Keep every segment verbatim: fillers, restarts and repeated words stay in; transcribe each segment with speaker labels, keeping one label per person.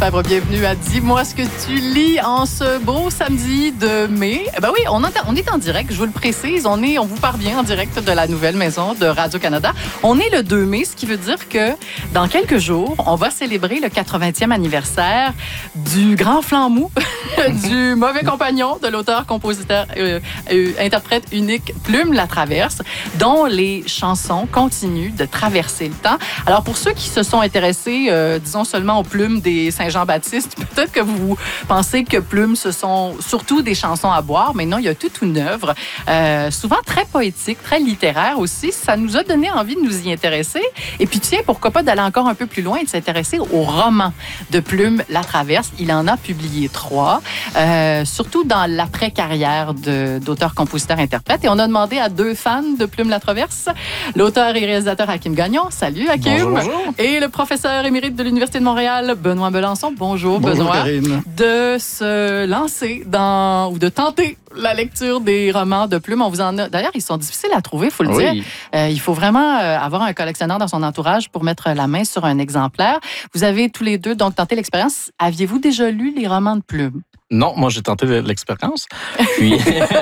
Speaker 1: Lefebvre, bienvenue à Dis-moi ce que tu lis en ce beau samedi de mai. Eh ben oui, on, entend, on est en direct, je vous le précise. On, est, on vous parvient en direct de la nouvelle maison de Radio-Canada. On est le deux mai, ce qui veut dire que dans quelques jours, on va célébrer le quatre-vingtième anniversaire du grand flanc mou, du mauvais compagnon de l'auteur, compositeur, euh, euh, interprète unique Plume Latraverse, dont les chansons continuent de traverser le temps. Alors, pour ceux qui se sont intéressés, euh, disons seulement aux plumes des Saint-Jean-Baptiste, peut-être que vous pensez que Plume, ce sont surtout des chansons à boire, mais non, il y a toute une œuvre, euh, souvent très poétique, très littéraire aussi. Ça nous a donné envie de nous y intéresser. Et puis, tiens, pourquoi pas d'aller encore un peu plus loin et de s'intéresser au roman de Plume Latraverse. Il en a publié trois, euh, surtout dans l'après-carrière de, d'auteur, compositeur, interprète. Et on a demandé à deux fans de Plume Latraverse, l'auteur et réalisateur Hakim Gagnon. Salut, Hakim.
Speaker 2: Bonjour, bonjour.
Speaker 1: Et le professeur émérite de l'Université de Montréal, Benoît Belançon. Bonjour,
Speaker 2: bonjour
Speaker 1: Benoît.
Speaker 2: Karine.
Speaker 1: De se lancer dans, ou de tenter la lecture des romans de Plume. On vous en a, d'ailleurs, ils sont difficiles à trouver, il faut le
Speaker 2: oui.
Speaker 1: dire. Euh, il faut vraiment euh, avoir un collectionneur dans son entourage pour mettre la main sur un exemplaire. Vous avez tous les deux donc tenté l'expérience. Aviez-vous déjà lu les romans de Plume?
Speaker 2: Non, moi, j'ai tenté l'expérience. Puis...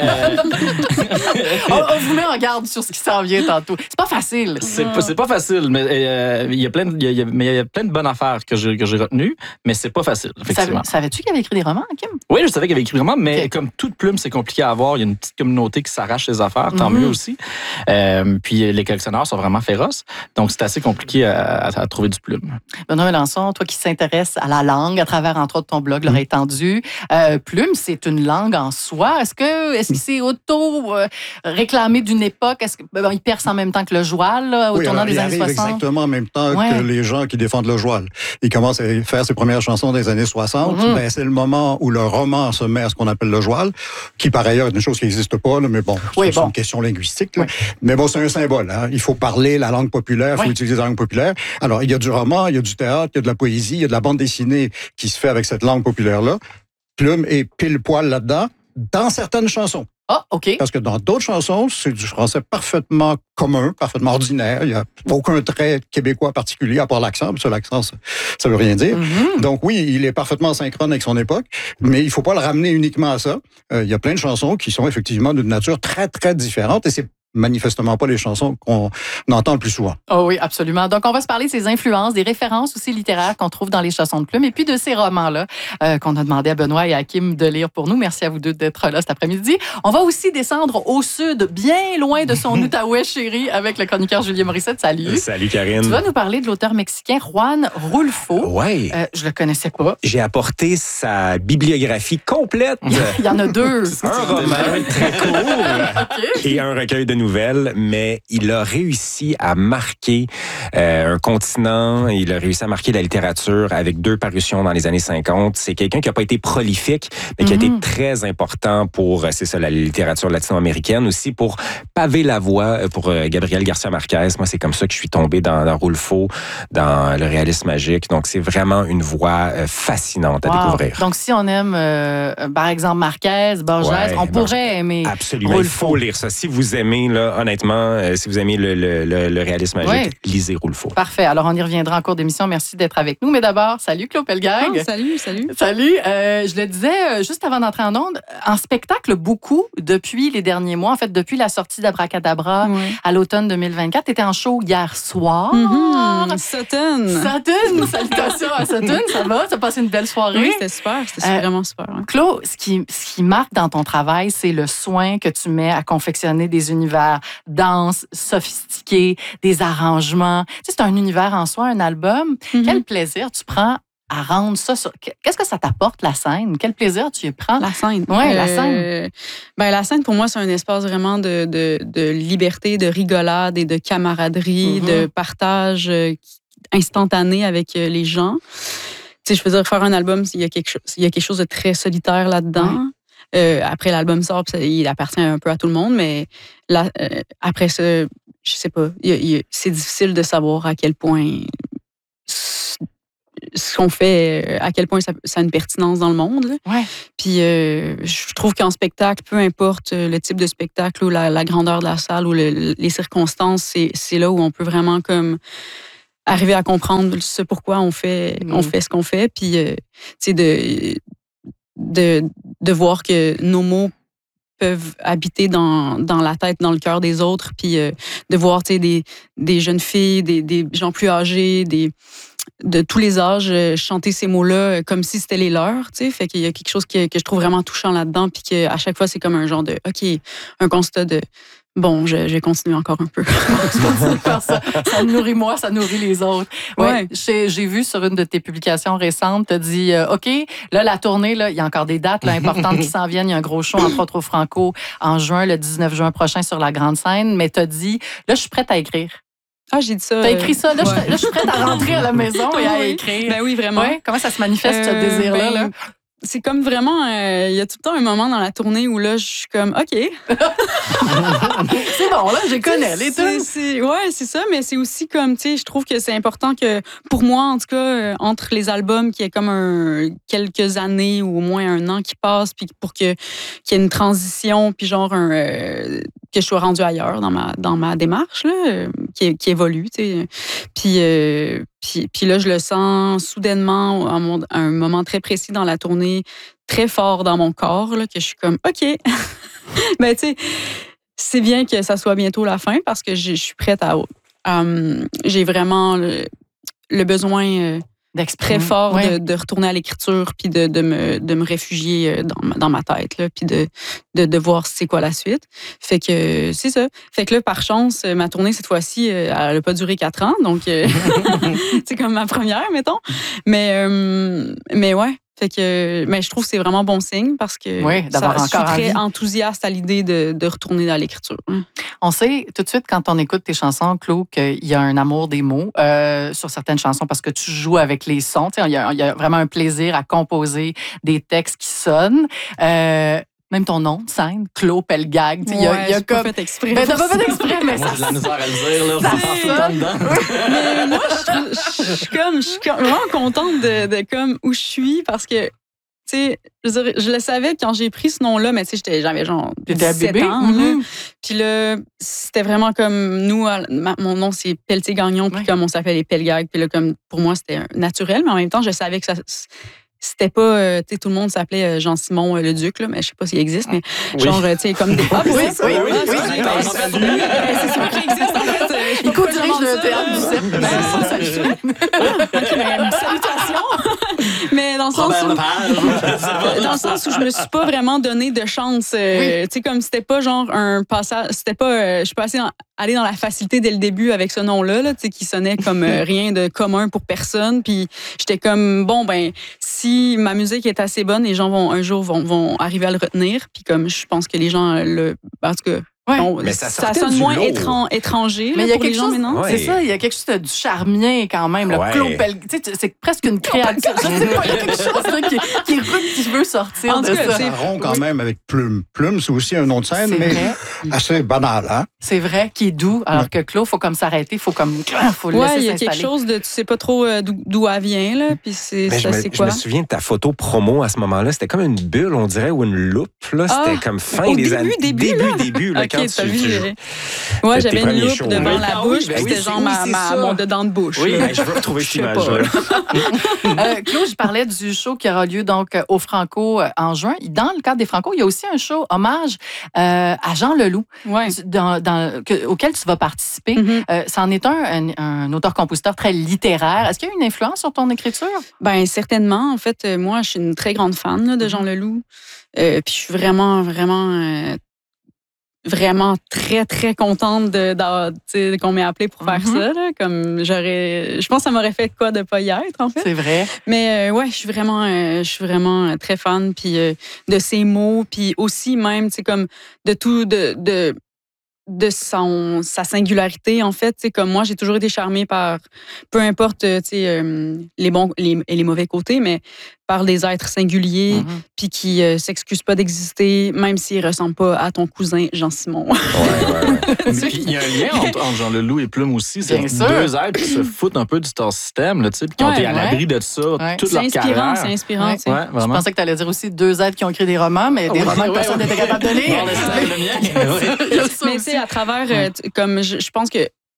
Speaker 1: on, on vous met en garde sur ce qui s'en vient tantôt. C'est pas facile.
Speaker 2: C'est pas, c'est pas facile, mais euh, il y a plein de, il y a, mais il y a plein de bonnes affaires que j'ai, que j'ai retenues, mais c'est pas facile, effectivement.
Speaker 1: Savais, savais-tu qu'il avait écrit des romans, Kim?
Speaker 2: Oui, je savais qu'il avait écrit des romans, mais
Speaker 1: okay.
Speaker 2: Comme toute Plume, c'est compliqué à avoir. Il y a une petite communauté qui s'arrache les affaires, tant
Speaker 1: mm-hmm.
Speaker 2: mieux aussi. Euh, puis les collectionneurs sont vraiment féroces, donc c'est assez compliqué à, à, à trouver du Plume.
Speaker 1: Benoît Melançon, toi qui s'intéresse à la langue à travers, entre autres, ton blog, L'Oreille tendue, euh, Plume, c'est une langue en soi. Est-ce que, est-ce que c'est auto-réclamé euh, d'une époque? Est-ce que, ben, il perce en même temps que le joual, là, au
Speaker 3: oui,
Speaker 1: tournant
Speaker 3: alors,
Speaker 1: des années soixante?
Speaker 3: Exactement en même temps
Speaker 1: ouais.
Speaker 3: que les gens qui défendent le joual. Il commence à faire ses premières chansons des années soixante. Mm-hmm. Ben, c'est le moment où le roman se met à ce qu'on appelle le joual, qui par ailleurs est une chose qui n'existe pas, là, mais bon,
Speaker 1: oui,
Speaker 3: c'est
Speaker 1: bon.
Speaker 3: une question linguistique. Là.
Speaker 1: Oui.
Speaker 3: Mais bon, c'est un symbole. Hein. Il faut parler la langue populaire, il faut oui. utiliser la langue populaire. Alors, il y a du roman, il y a du théâtre, il y a de la poésie, il y a de la bande dessinée qui se fait avec cette langue populaire-là. Plume est pile poil là-dedans. Dans certaines chansons.
Speaker 1: Ah, oh, OK.
Speaker 3: Parce que dans d'autres chansons, c'est du français parfaitement commun, parfaitement ordinaire. Il n'y a aucun trait québécois particulier à part l'accent. Puis ça, l'accent, ça ne veut rien dire. Mm-hmm. Donc oui, il est parfaitement synchrone avec son époque, mais il ne faut pas le ramener uniquement à ça. Euh, il y a plein de chansons qui sont effectivement d'une nature très, très différente et c'est manifestement pas les chansons qu'on entend le plus souvent.
Speaker 1: Oh oui, absolument. Donc, on va se parler de ces influences, des références aussi littéraires qu'on trouve dans les chansons de Plume et puis de ces romans-là euh, qu'on a demandé à Benoît et à Hakim de lire pour nous. Merci à vous deux d'être là cet après-midi. On va aussi descendre au sud, bien loin de son Outaouais chéri, avec le chroniqueur Julien Morissette. Salut.
Speaker 4: Salut, Karine.
Speaker 1: Tu vas nous parler de l'auteur mexicain Juan Rulfo.
Speaker 4: Oui.
Speaker 1: Euh, je le connaissais pas.
Speaker 4: J'ai apporté sa bibliographie complète.
Speaker 1: Il y en a deux.
Speaker 4: Un roman très court
Speaker 1: okay.
Speaker 4: et un recueil de nouvelles, mais il a réussi à marquer euh, un continent, il a réussi à marquer la littérature avec deux parutions dans les années cinquante. C'est quelqu'un qui n'a pas été prolifique, mais qui mm-hmm. a été très important pour, c'est ça, la littérature latino-américaine, aussi pour paver la voie pour euh, Gabriel Garcia Marquez. Moi, c'est comme ça que je suis tombé dans, dans Rulfo, dans le réalisme magique. Donc, c'est vraiment une voie euh, fascinante à wow. découvrir.
Speaker 1: Donc, si on aime, euh, par exemple, Marquez, Borges, ouais, on pourrait Borges. aimer
Speaker 4: Absolument,
Speaker 1: Rulfo.
Speaker 4: Il faut lire ça. Si vous aimez, là, honnêtement, euh, si vous aimez le, le, le, le réalisme magique, ouais. lisez Rulfo.
Speaker 1: Parfait. Alors, on y reviendra en cours d'émission. Merci d'être avec nous. Mais d'abord, salut Claude Pelgag.
Speaker 5: Oh, salut, salut.
Speaker 1: Salut. Euh, je le disais juste avant d'entrer en onde, en spectacle, beaucoup depuis les derniers mois, en fait, depuis la sortie d'Abracadabra ouais. à l'automne deux mille vingt-quatre. Tu étais en show hier soir.
Speaker 5: Mm-hmm. Sutton.
Speaker 1: Sutton. Salutations à Sutton. Ça va? Tu as passé une belle soirée?
Speaker 5: Oui, c'était super. C'était euh, vraiment super. Ouais.
Speaker 1: Claude, ce qui, ce qui marque dans ton travail, c'est le soin que tu mets à confectionner des univers denses, sophistiqués, des arrangements. Tu sais, c'est un univers en soi, un album. Mm-hmm. Quel plaisir tu prends à rendre ça sur... Qu'est-ce que ça t'apporte, la scène? Quel plaisir tu y prends?
Speaker 5: La scène.
Speaker 1: Oui, euh, la scène.
Speaker 5: Ben, la scène, pour moi, c'est un espace vraiment de, de, de liberté, de rigolade et de camaraderie, mm-hmm. de partage instantané avec les gens. Tu sais, je veux dire, faire un album, il y a quelque chose, il y a quelque chose de très solitaire là-dedans. Ouais. Euh, après, l'album sort, il appartient un peu à tout le monde, mais là, euh, après ça, je sais pas, il y a, il y a, c'est difficile de savoir à quel point ce qu'on fait, à quel point ça, ça a une pertinence dans le monde. Là.
Speaker 1: Ouais.
Speaker 5: Puis euh, je trouve qu'en spectacle, peu importe le type de spectacle ou la, la grandeur de la salle ou le, les circonstances, c'est, c'est là où on peut vraiment comme arriver à comprendre ce pourquoi on fait, mmh. on fait ce qu'on fait, puis euh, tu sais, de, de, de voir que nos mots peuvent habiter dans, dans la tête, dans le cœur des autres, puis euh, de voir tu sais, des, des jeunes filles, des, des gens plus âgés, des, de tous les âges, chanter ces mots-là comme si c'était les leurs. Tu sais, fait qu'il y a quelque chose que, que je trouve vraiment touchant là-dedans, puis qu'à chaque fois, c'est comme un genre de, OK, un constat de, bon, je, je vais continuer encore un peu.
Speaker 1: Je continue de faire ça. Ça nourrit moi, ça nourrit les autres. Ouais, ouais. J'ai, j'ai vu sur une de tes publications récentes, tu as dit, euh, OK, là, la tournée, là, il y a encore des dates là, importantes qui s'en viennent. Il y a un gros show, entre autres au Franco, en juin, le dix-neuf juin prochain sur la grande scène. Mais tu as dit, là, je suis prête à écrire.
Speaker 5: Ah, j'ai dit ça.
Speaker 1: T'as écrit ça. Là,
Speaker 5: ouais.
Speaker 1: je, là, je suis prête à rentrer à la maison et à écrire.
Speaker 5: Ben oui, vraiment.
Speaker 1: Ouais. Comment ça se manifeste, euh, ce désir-là?
Speaker 5: Ben,
Speaker 1: là?
Speaker 5: C'est comme vraiment, il euh, y a tout le temps un moment dans la tournée où là, je suis comme, OK.
Speaker 1: C'est bon, là, je connais les tunes.
Speaker 5: Ouais, c'est ça, mais c'est aussi comme, tu sais, je trouve que c'est important que, pour moi, en tout cas, euh, entre les albums, qu'il y ait comme un, quelques années ou au moins un an qui passe, puis pour que, qu'il y ait une transition, puis genre, un, euh, que je sois rendue ailleurs dans ma, dans ma démarche, là, euh, qui, qui évolue, tu sais. Puis, euh, Puis, puis là, je le sens soudainement à, mon, à un moment très précis dans la tournée, très fort dans mon corps, là, que je suis comme, OK. Ben, tu sais, c'est bien que ça soit bientôt la fin parce que je suis prête à... Um, j'ai vraiment le, le besoin euh, très fort ouais. de, de retourner à l'écriture puis de, de, me, de me réfugier dans ma, dans ma tête, là, puis de, de, de voir c'est quoi la suite. Fait que c'est ça. Fait que là, par chance, ma tournée, cette fois-ci, elle n'a pas duré quatre ans, donc c'est comme ma première, mettons. Mais, euh, mais ouais. Fait que, mais je trouve que c'est vraiment bon signe parce que
Speaker 1: oui, d'avoir
Speaker 5: ça,
Speaker 1: encore
Speaker 5: je suis très
Speaker 1: envie.
Speaker 5: enthousiaste à l'idée de, de retourner dans l'écriture.
Speaker 1: On sait tout de suite quand on écoute tes chansons, Claude, qu'il y a un amour des mots euh, sur certaines chansons parce que tu joues avec les sons. Il y, a, il y a vraiment un plaisir à composer des textes qui sonnent. Euh, Même ton nom de scène, Claude Pelgag.
Speaker 5: Il ouais, y a, y a comme... pas fait exprès.
Speaker 1: Ben, t'as pas fait exprès, mais
Speaker 2: moi,
Speaker 1: ça...
Speaker 2: j'ai la misère à le dire, là. Ça passe tout le temps dedans.
Speaker 5: Mais moi, je suis comme, je suis vraiment contente de, de comme où je suis parce que, tu sais, je, je le savais quand j'ai pris ce nom-là, mais tu sais, j'avais genre dix-sept ans. Mm-hmm. Puis là, c'était vraiment comme nous, ma, mon nom, c'est Pelletier-Gagnon, puis ouais. comme on s'appelle les Pelgag. Puis là, comme pour moi, c'était naturel, mais en même temps, je savais que ça... C'était pas, euh, tu sais, tout le monde s'appelait Jean-Simon euh, le Duc, là, mais je sais pas s'il existe, mais oui. genre, tu sais, comme des pop.
Speaker 1: Oui, oui, oui. oui, oui,
Speaker 5: oui, oui. C'est sûr qu'il existe, en fait.
Speaker 1: Il co-dirige le théâtre du cercle.
Speaker 5: Salutations! Mais dans le sens où... dans le sens où je me suis pas vraiment donné de chance. Euh, oui. Tu sais, comme c'était pas genre un passage... C'était pas... Euh, je suis pas assez dans, aller dans la facilité dès le début avec ce nom-là, là, tu sais, qui sonnait comme euh, rien de commun pour personne. Puis j'étais comme, bon, ben, si ma musique est assez bonne, les gens vont un jour vont, vont arriver à le retenir. Puis comme je pense que les gens le... En tout cas... Ouais.
Speaker 4: Donc, mais ça,
Speaker 5: ça sonne moins étran, étranger mais là, pour les gens, mais non.
Speaker 1: C'est ça, il y a quelque chose de du charmien quand même. Ouais. Claude Pelgag, c'est presque une créature. Je sais pas, il y a quelque chose là, qui, qui, qui veut sortir en de ça.
Speaker 3: C'est rond quand oui. même avec Plume. Plume, c'est aussi un nom de scène, mais vrai. assez banal. Hein?
Speaker 1: C'est vrai, qui est doux, alors ouais. que Claude, il faut comme s'arrêter, il faut comme faut le
Speaker 5: ouais,
Speaker 1: laisser s'installer.
Speaker 5: Il y a quelque chose de, tu sais pas trop d'où elle vient, là, puis c'est, ça,
Speaker 4: me,
Speaker 5: c'est quoi?
Speaker 4: Je me souviens de ta photo promo à ce moment-là, c'était comme une bulle, on dirait, ou une loupe, là. C'était ah, comme fin des années.
Speaker 5: Début,
Speaker 4: début, début, là, quand tu...
Speaker 5: Ouais, j'avais une loupe devant la ah, bouche, oui, puis c'était genre oui, ma, ma, mon dedans de bouche.
Speaker 4: Oui, ben, je veux retrouver cette image-là.
Speaker 1: euh, Claude, je parlais du show qui aura lieu donc au Franco en juin. Dans le cadre des Franco, il y a aussi un show hommage euh, à Jean Leloup, ouais. dans, dans, que, auquel tu vas participer. Mm-hmm. Euh, c'en est un, un, un auteur-compositeur très littéraire. Est-ce qu'il y a une influence sur ton écriture? Bien,
Speaker 5: certainement. En fait, moi, je suis une très grande fan là, de Jean Leloup. Euh, puis je suis vraiment, vraiment... Euh, vraiment très, très contente de, de, qu'on m'ait appelé pour faire mm-hmm. ça. Là, comme j'aurais, je pense que ça m'aurait fait quoi de pas y être, en fait.
Speaker 1: C'est vrai.
Speaker 5: Mais euh, ouais, je suis vraiment, euh, je suis vraiment très fan puis, euh, de ses mots, puis aussi même, comme de tout, de, de, de son, sa singularité, en fait. Comme moi, j'ai toujours été charmée par, peu importe euh, les bons et les, les mauvais côtés, mais par des êtres singuliers, mm-hmm. puis qui euh, s'excusent pas d'exister, même s'ils ressemblent pas à ton cousin Jean-Simon.
Speaker 2: Ouais, ouais, ouais. Mais il y a un lien entre, entre Jean Leloup et Plume aussi. C'est deux êtres qui se foutent un peu du star système, là, puis qui ont ouais, été à l'abri de ça ouais. toute leur carrière.
Speaker 5: C'est inspirant, c'est inspirant.
Speaker 1: Ouais, je pensais que tu allais dire aussi deux êtres qui ont écrit des romans, mais des ouais, romans que ouais, personne n'était ouais, capable de lire.
Speaker 5: Mais tu sais, à travers, euh, comme je, je pense que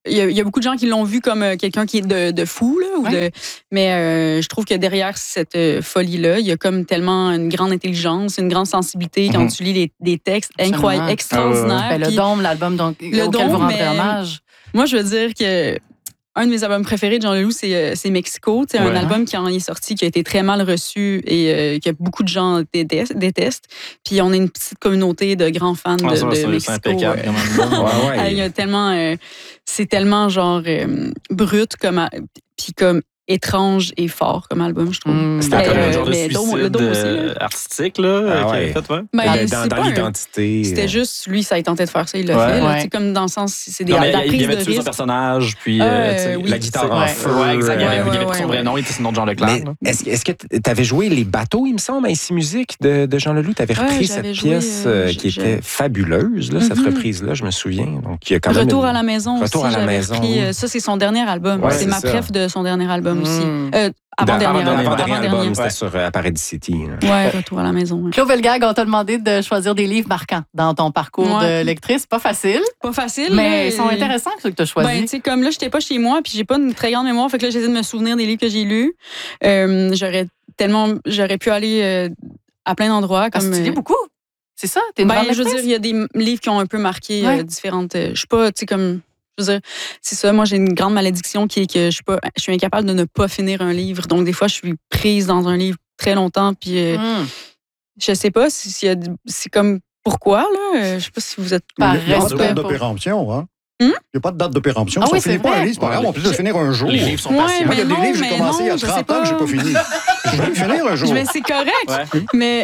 Speaker 5: il y, a, il y a beaucoup de gens qui l'ont vu comme quelqu'un qui est de, de fou, là, ou ouais. de, mais euh, je trouve que derrière cette folie-là, il y a comme tellement une grande intelligence, une grande sensibilité mm-hmm. quand tu lis les, des textes incroyables, extraordinaires.
Speaker 1: Ben, le Dôme, l'album donc, le auquel Dôme, vous rendrez hommage.
Speaker 5: Moi, je veux dire que un de mes albums préférés de Jean Leloup, c'est, c'est Mexico. C'est ouais. un album qui en est sorti, qui a été très mal reçu et euh, que beaucoup de gens détestent, détestent. Puis on est une petite communauté de grands fans de, ah, ça, de ça, Mexico. C'est impeccable, quand même. ouais, ouais. Il y a tellement, euh, c'est tellement genre euh, brut comme, puis comme étrange et fort comme album, je trouve.
Speaker 2: Mmh. C'était comme euh, un genre de suicide le Dôme aussi, là. artistique, là, ah, ouais. fait, ouais.
Speaker 5: Ben,
Speaker 4: dans, dans l'identité.
Speaker 5: Un, c'était juste, lui, ça il tentait de faire ça, il l'a ouais. fait. Là, ouais. Comme dans le sens, c'est des, non,
Speaker 2: la
Speaker 5: prise
Speaker 2: il y avait
Speaker 5: de
Speaker 2: tué
Speaker 5: risque.
Speaker 2: son personnage, puis
Speaker 5: euh,
Speaker 2: euh,
Speaker 5: oui,
Speaker 2: la guitare en
Speaker 5: ouais.
Speaker 2: feu. Ouais, exact. Il y avait, ouais, il y avait ouais, son ouais, vrai ouais. nom, il était sinon Jean Leclerc.
Speaker 4: Est-ce, est-ce que tu avais joué Les Bateaux, il me semble, à Ici Musique de, de Jean Leloup? Tu avais repris
Speaker 5: ouais,
Speaker 4: cette
Speaker 5: joué,
Speaker 4: pièce euh, qui était fabuleuse, là, cette mm-hmm. reprise-là, je me souviens. Donc, il y a quand même
Speaker 5: Retour à la maison aussi.
Speaker 4: Retour à la maison.
Speaker 5: Ça, c'est son dernier album. C'est ma préf de son dernier album aussi. Avant-dernier.
Speaker 4: Avant-dernier album, c'était sur euh, Paradis City.
Speaker 5: Oui, Retour à la maison. Ouais.
Speaker 1: Claude Velgag, on t'a demandé de choisir des livres marquants dans ton parcours ouais. de lectrice. Pas facile.
Speaker 5: Pas facile.
Speaker 1: Mais ils sont intéressants, ceux que tu as choisis.
Speaker 5: Ben, tu sais, comme là, je n'étais pas chez moi, puis j'ai pas une très grande mémoire. Fait que là, j'essaie de me souvenir des livres que j'ai lus. Euh, j'aurais tellement. J'aurais pu aller euh, à plein d'endroits. Comme,
Speaker 1: Parce que tu lis beaucoup. C'est ça? T'es une
Speaker 5: ben,
Speaker 1: grande
Speaker 5: je veux dire, il y a des livres qui ont un peu marqué ouais. euh, différentes. Je suis pas, tu sais, comme. Je veux dire, c'est ça, moi j'ai une grande malédiction qui est que je suis pas, je suis incapable de ne pas finir un livre. Donc des fois, je suis prise dans un livre très longtemps, puis euh, mm. je sais pas si, si y a, c'est comme pourquoi là. Je sais pas si vous êtes.
Speaker 3: Il n'y a pas de date de péremption, hein. Il n'y a pas de date de péremption.
Speaker 1: Ah
Speaker 3: si
Speaker 1: oui,
Speaker 3: on finit pas un livre, c'est pas grave, on peut le finir un jour.
Speaker 2: Les livres sont
Speaker 5: ouais,
Speaker 2: patients.
Speaker 3: Moi, il y a des
Speaker 5: non,
Speaker 3: livres que j'ai commencé il y a trente ans que je n'ai pas fini. Je vais le finir un jour.
Speaker 5: Mais c'est correct, ouais. mais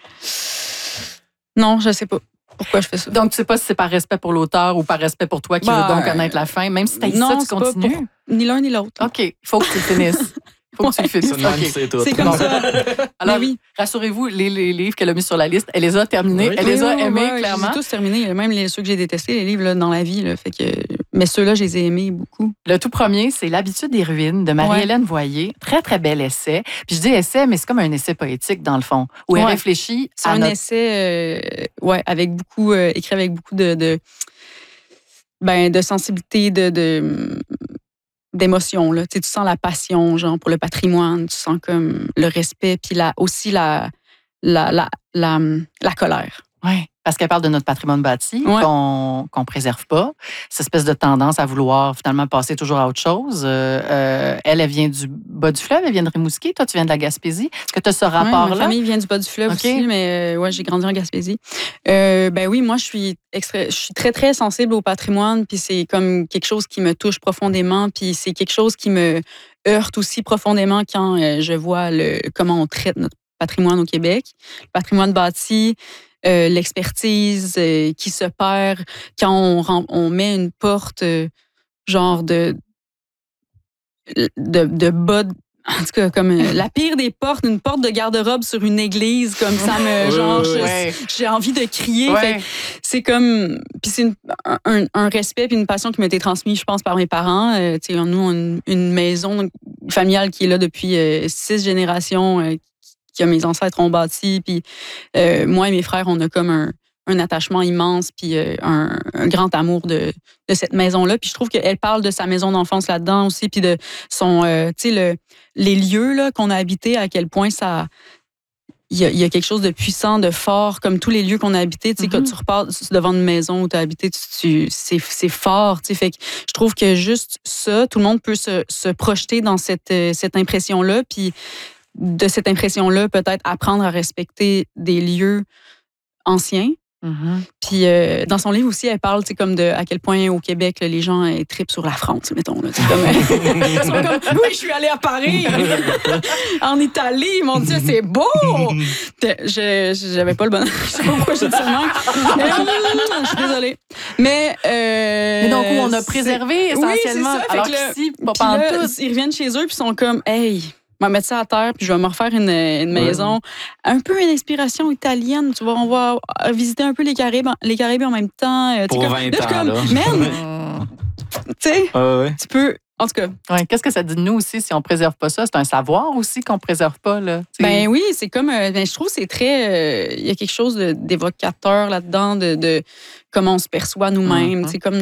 Speaker 5: non, je sais pas. Pourquoi je fais ça?
Speaker 1: Donc, tu sais pas si c'est par respect pour l'auteur ou par respect pour toi qui bah, veux donc connaître la fin, même si tu as dit ça, tu continues?
Speaker 5: Pour... Ni l'un ni l'autre.
Speaker 1: OK, il faut que tu le finisses. Il faut que tu le finisses.
Speaker 2: Okay. C'est, tout.
Speaker 5: c'est comme ça.
Speaker 1: Alors, oui. rassurez-vous, les, les livres qu'elle a mis sur la liste, elle les a terminés, oui. elle oui, les a oui, aimés, ouais,
Speaker 5: Je
Speaker 1: clairement.
Speaker 5: les ai tous terminés, même les, ceux que j'ai détestés, les livres là, dans la vie. Là, fait que... Mais ceux-là, je les ai aimés beaucoup.
Speaker 1: Le tout premier, c'est L'habitude des ruines de Marie-Hélène ouais. Voyer. Très, très bel essai. Puis je dis essai, mais c'est comme un essai poétique, dans le fond, où ouais. elle réfléchit
Speaker 5: c'est
Speaker 1: à
Speaker 5: un
Speaker 1: notre...
Speaker 5: essai, euh, ouais, avec beaucoup, euh, écrit avec beaucoup de, de, ben, de sensibilité, de... de d'émotion, là. Tu sais, tu sens la passion, genre, pour le patrimoine, tu sens comme le respect, puis la, aussi la, la, la, la, la colère.
Speaker 1: Oui, parce qu'elle parle de notre patrimoine bâti, ouais. qu'on qu'on préserve pas. Cette espèce de tendance à vouloir finalement passer toujours à autre chose. Euh, euh, elle, elle vient du bas du fleuve, elle vient de Rimouski. Toi, tu viens de la Gaspésie. Est-ce que tu as ce rapport-là?
Speaker 5: Ouais, ma famille vient du bas du fleuve okay. aussi, mais euh, ouais, j'ai grandi en Gaspésie. Euh, ben oui, moi, je suis, extra... je suis très, très sensible au patrimoine, puis c'est comme quelque chose qui me touche profondément, puis c'est quelque chose qui me heurte aussi profondément quand euh, je vois le... comment on traite notre patrimoine au Québec. Le patrimoine bâti, Euh, l'expertise euh, qui se perd quand on, on met une porte euh, genre de de, de bas de, en tout cas comme euh, la pire des portes, une porte de garde-robe sur une église, comme ça me genre
Speaker 1: ouais.
Speaker 5: je, j'ai envie de crier.
Speaker 1: Ouais.
Speaker 5: Fait, c'est comme puis c'est une, un, un respect puis une passion qui m'a été transmise, je pense, par mes parents. Euh, tu sais, nous on a une, une maison familiale qui est là depuis euh, six générations. Euh, que mes ancêtres ont bâti, puis euh, moi et mes frères, on a comme un, un attachement immense, puis euh, un, un grand amour de, de cette maison-là. Puis je trouve qu'elle parle de sa maison d'enfance là-dedans aussi, puis de son, euh, tu sais, le, les lieux là, qu'on a habités, à quel point ça... Il y, a, il y a quelque chose de puissant, de fort, comme tous les lieux qu'on a habités. Tu sais, mm-hmm. quand tu repars devant une maison où tu as habité, tu, tu, c'est, c'est fort. Tu sais, fait que je trouve que juste ça, tout le monde peut se, se projeter dans cette, cette impression-là, puis de cette impression-là, peut-être apprendre à respecter des lieux anciens. Mm-hmm. Puis euh, dans son livre aussi, elle parle comme de à quel point au Québec, là, les gens euh, trippent sur la France, mettons. Là, comme, ils sont comme, oui, je suis allée à Paris, en Italie, mon Dieu, c'est beau! Je j'avais pas le bon... Je sais pas pourquoi j'ai dit ça même. Je suis désolée. Mais, euh,
Speaker 1: Mais donc, où on a préservé essentiellement.
Speaker 5: Oui, c'est ça.
Speaker 1: Alors
Speaker 5: que
Speaker 1: qu'ici,
Speaker 5: pas pantoute. Ils reviennent chez eux puis sont comme, hey... Je vais mettre ça à terre, puis je vais me refaire une, une maison. Ouais. Un peu une inspiration italienne, tu vois. On va visiter un peu les Caraïbes, les Caraïbes en même temps.
Speaker 2: Pour
Speaker 5: comme,
Speaker 2: vingt
Speaker 5: là,
Speaker 2: ans,
Speaker 5: comme,
Speaker 2: là.
Speaker 5: Man, tu sais,
Speaker 2: ah ouais.
Speaker 5: tu peux... En tout cas.
Speaker 1: Ouais, qu'est-ce que ça dit de nous aussi si on ne préserve pas ça? C'est un savoir aussi qu'on ne préserve pas, là. T'sais.
Speaker 5: Ben oui, c'est comme... Euh, ben, je trouve que c'est très... Il euh, y a quelque chose de, d'évocateur là-dedans, de, de comment on se perçoit nous-mêmes. Mm-hmm. Tu sais, comme notre...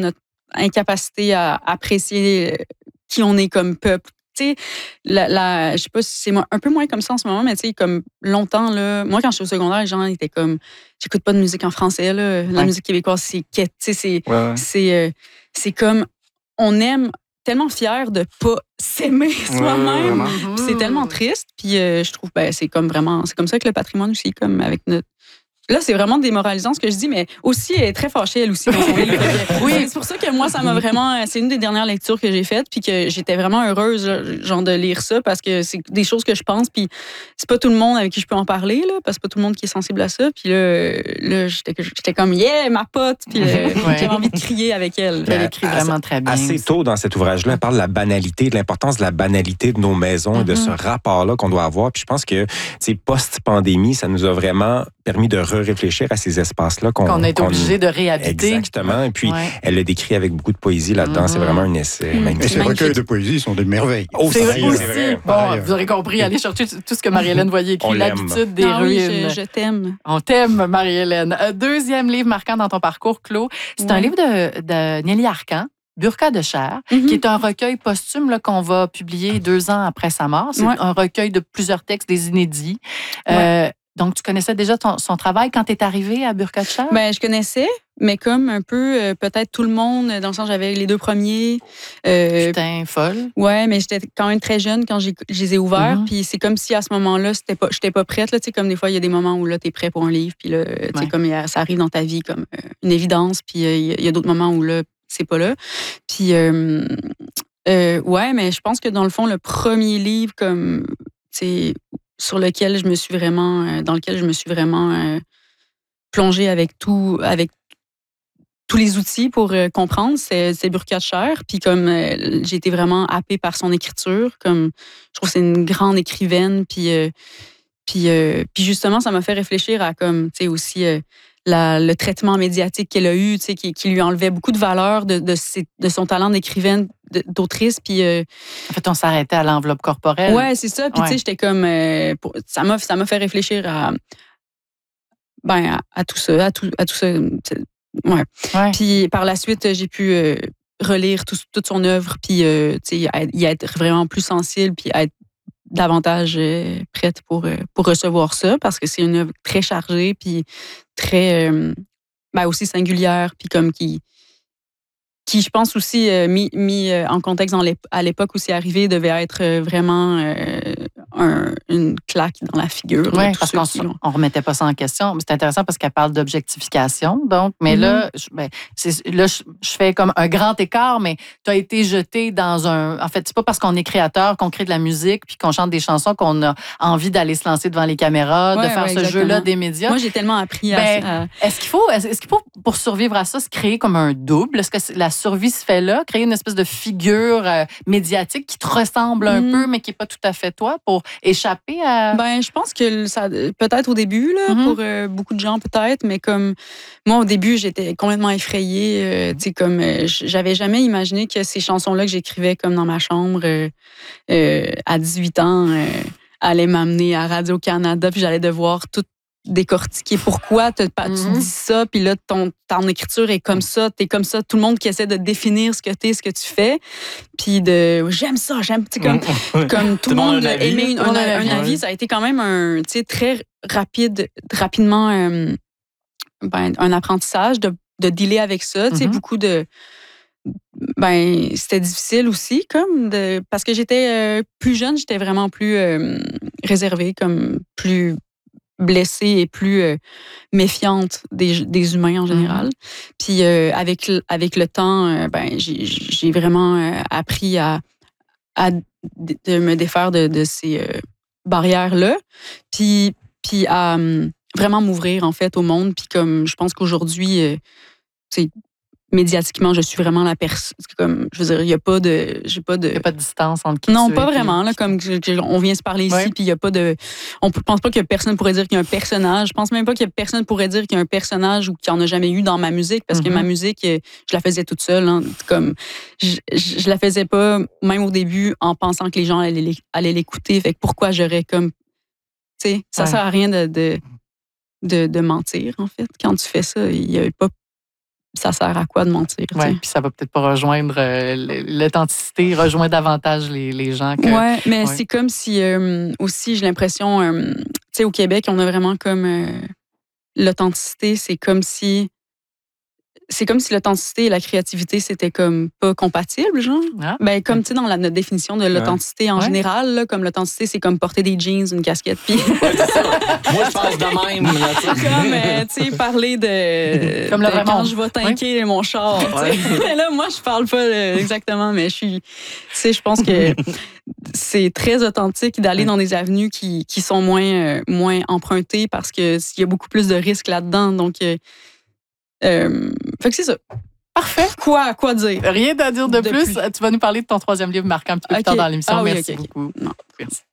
Speaker 5: incapacité à apprécier qui on est comme peuple. Tu sais, la, la, je sais pas si c'est un peu moins comme ça en ce moment, mais tu sais, comme longtemps, là, moi, quand j'étais au secondaire, les gens étaient comme, j'écoute pas de musique en français, là. La ouais. musique québécoise, c'est quête, tu sais, c'est, ouais, ouais. c'est, euh, c'est comme, on aime tellement fier de pas s'aimer soi-même. Ouais, puis c'est tellement triste. Puis euh, je trouve, ben, c'est comme vraiment, c'est comme ça que le patrimoine aussi, comme avec notre. Là, c'est vraiment démoralisant ce que je dis, mais aussi, elle est très fâchée, elle aussi, dans son livre. Oui, c'est pour ça que moi, ça m'a vraiment... C'est une des dernières lectures que j'ai faites, puis que j'étais vraiment heureuse, genre, de lire ça, parce que c'est des choses que je pense, puis c'est pas tout le monde avec qui je peux en parler, là, parce que c'est pas tout le monde qui est sensible à ça. Puis là, là j'étais, j'étais comme, yeah, ma pote! Puis ouais. j'avais envie de crier avec elle. Elle écrit vraiment très bien.
Speaker 4: Assez tôt dans cet ouvrage-là, elle parle de la banalité, de l'importance de la banalité de nos maisons mm-hmm. et de ce rapport-là qu'on doit avoir. Puis je pense que, tu sais, post-pandémie, ça nous a vraiment permis de réfléchir à ces espaces-là qu'on,
Speaker 1: qu'on est obligé de réhabiter.
Speaker 4: Exactement. Et puis, ouais. elle le décrit avec beaucoup de poésie là-dedans. Mm-hmm. C'est vraiment un essai mmh. magnifique.
Speaker 3: Et ces recueils de poésie sont des merveilles.
Speaker 1: Oh, c'est vrai aussi. Vrai. Bon, vous aurez compris. Allez chercher tout ce que Marie-Hélène Voyer écrit, L'habitude des
Speaker 5: ah,
Speaker 1: ruines.
Speaker 5: Oui, je, je t'aime.
Speaker 1: On t'aime, Marie-Hélène. Deuxième livre marquant dans ton parcours, Claude. C'est ouais. un livre de, de Nelly Arcan. Burqa de chair, mm-hmm. qui est un recueil posthume là, qu'on va publier deux ans après sa mort. C'est ouais. un recueil de plusieurs textes, des inédits. Ouais. Euh, Donc, tu connaissais déjà ton, son travail quand tu es arrivée à Burqa de chair?
Speaker 5: Ben, je connaissais, mais comme un peu, euh, peut-être tout le monde, dans le sens j'avais les deux premiers.
Speaker 1: Euh, Putain, folle.
Speaker 5: Ouais, mais j'étais quand même très jeune quand j'ai, je les ai ouverts. Mm-hmm. Puis c'est comme si à ce moment-là, c'était pas, j'étais pas prête. Là, comme des fois, il y a des moments où tu es prêt pour un livre. Puis là, ouais. comme ça arrive dans ta vie comme euh, une évidence. Puis il euh, y, y a d'autres moments où là, c'est pas là. Puis, euh, euh, ouais, mais je pense que dans le fond, le premier livre, comme, tu sais, sur lequel je me suis vraiment, dans lequel je me suis vraiment euh, plongée avec tout, avec tous les outils pour euh, comprendre, c'est, c'est Burqa de chair. Puis comme euh, j'ai été vraiment happée par son écriture, comme je trouve que c'est une grande écrivaine. Puis, euh, puis, euh, puis justement, ça m'a fait réfléchir à comme, tu sais, aussi euh, la, le traitement médiatique qu'elle a eu, tu sais, qui, qui lui enlevait beaucoup de valeur de, de, ses, de son talent d'écrivaine, de, d'autrice. Puis, euh,
Speaker 1: en fait, on s'arrêtait à l'enveloppe corporelle.
Speaker 5: Ouais, c'est ça. Puis, ouais. tu sais, j'étais comme. Euh, pour, ça, m'a, ça m'a fait réfléchir à. Ben, à, à tout ça. À tout, à tout ça. Ouais. ouais. Puis, par la suite, j'ai pu euh, relire tout, toute son œuvre, puis, euh, tu sais, y être vraiment plus sensible, puis être davantage euh, prête pour, euh, pour recevoir ça, parce que c'est une œuvre très chargée, puis très. Euh, ben, aussi singulière, puis comme qui. qui, je pense aussi, euh, mis, mis euh, en contexte dans à l'époque où c'est arrivé, devait être euh, vraiment euh, un, une claque dans la figure.
Speaker 1: Oui, parce qu'on ne remettait pas ça en question. C'est intéressant parce qu'elle parle d'objectification, donc, mais mm-hmm. là, je, ben, c'est, là je, je fais comme un grand écart, mais tu as été jeté dans un... En fait, c'est pas parce qu'on est créateur, qu'on crée de la musique, puis qu'on chante des chansons qu'on a envie d'aller se lancer devant les caméras, ouais, de faire ouais, ce exactement. jeu-là des médias.
Speaker 5: Moi, j'ai tellement appris
Speaker 1: ben,
Speaker 5: à...
Speaker 1: Est-ce qu'il faut, est-ce qu'il faut, pour survivre à ça, se créer comme un double? Est-ce que la survie se fait là, créer une espèce de figure euh, médiatique qui te ressemble un mm. peu, mais qui n'est pas tout à fait toi, pour échapper à...
Speaker 5: Ben, je pense que ça, peut-être au début, là, mm-hmm. pour euh, beaucoup de gens peut-être, mais comme moi, au début, j'étais complètement effrayée. Euh, tu sais, comme euh, j'avais jamais imaginé que ces chansons-là que j'écrivais comme dans ma chambre euh, euh, à dix-huit ans euh, allaient m'amener à Radio-Canada, puis j'allais devoir tout décortiquer pourquoi tu mm-hmm. dis ça, puis là, ton, ton écriture est comme ça, t'es comme ça, tout le monde qui essaie de définir ce que t'es, ce que tu fais, puis de j'aime ça, j'aime, tu sais, comme, mm-hmm. comme tout, tout le monde a aimé un, un, un avis, ça a été quand même un, tu sais, très rapide, rapidement, euh, ben, un apprentissage de, de dealer avec ça, tu sais, mm-hmm. beaucoup de... Ben, c'était difficile aussi, comme, de, parce que j'étais euh, plus jeune, j'étais vraiment plus euh, réservée, comme, plus... blessée et plus euh, méfiante des, des humains en général. Mm-hmm. Puis euh, avec, avec le temps, euh, ben, j'ai, j'ai vraiment euh, appris à, à de me défaire de, de ces euh, barrières-là, puis, puis à um, vraiment m'ouvrir en fait au monde. Puis comme je pense qu'aujourd'hui, euh, c'est médiatiquement, je suis vraiment la personne. Comme, je veux dire, il n'y a pas de. J'ai pas de.
Speaker 1: Il n'y a pas de distance entre qui
Speaker 5: Non,
Speaker 1: tu
Speaker 5: pas
Speaker 1: es,
Speaker 5: vraiment. Là, comme on vient se parler ici, ouais. puis il n'y a pas de. On ne pense pas que personne pourrait dire qu'il y a un personnage. Je pense même pas que personne pourrait dire qu'il y a un personnage ou qu'il n'y en a jamais eu dans ma musique, parce mm-hmm. que ma musique, je la faisais toute seule. Hein, comme, je, je, je la faisais pas, même au début, en pensant que les gens allaient, allaient l'écouter. Fait que pourquoi j'aurais comme. Tu sais, ça ne ouais. sert à rien de, de, de, de mentir, en fait. Quand tu fais ça, il n'y avait pas ça sert à quoi de mentir?
Speaker 1: Oui, puis ça va peut-être pas rejoindre euh, l'authenticité, rejoindre davantage les, les gens. Que,
Speaker 5: ouais, mais
Speaker 1: ouais.
Speaker 5: c'est comme si, euh, aussi, j'ai l'impression, euh, tu sais, au Québec, on a vraiment comme euh, l'authenticité, c'est comme si. C'est comme si l'authenticité et la créativité, c'était comme pas compatible, genre. Ah. Ben, comme, tu sais, dans la, notre définition de l'authenticité ouais. en ouais. général, là, comme l'authenticité, c'est comme porter des jeans, une casquette, puis...
Speaker 2: Ouais, c'est ça. Moi, je pense de même. Là,
Speaker 5: comme, euh, tu sais, parler de...
Speaker 1: Comme le
Speaker 5: de
Speaker 1: vrai
Speaker 5: quand
Speaker 1: monde.
Speaker 5: je vais tanker ouais. mon char, ouais. Mais là, moi, je parle pas euh, exactement, mais je suis... Tu sais, je pense que c'est très authentique d'aller ouais. dans des avenues qui, qui sont moins, euh, moins empruntées parce qu'il y a beaucoup plus de risques là-dedans, donc... Euh, Euh, fait que c'est ça.
Speaker 1: Parfait.
Speaker 5: Quoi, quoi dire?
Speaker 1: Rien à dire de, de plus. plus. Tu vas nous parler de ton troisième livre marquant un petit peu okay. plus tard dans l'émission.
Speaker 5: Ah, oui,
Speaker 1: Merci
Speaker 5: okay,
Speaker 1: beaucoup.
Speaker 5: Okay. Non.
Speaker 1: Merci.